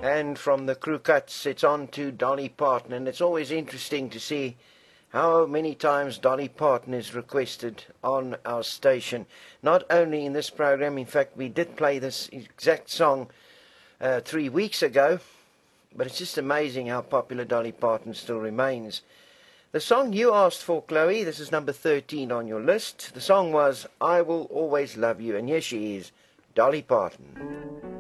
And from the Crew Cuts, it's on to Dolly Parton, and it's always interesting to see how many times Dolly Parton is requested on our station. Not only in this program, in fact, we did play this exact song 3 weeks ago, but it's just amazing how popular Dolly Parton still remains. The song you asked for, Chloe, this is number 13 on your list. The song was I Will Always Love You, and here she is, Dolly Parton.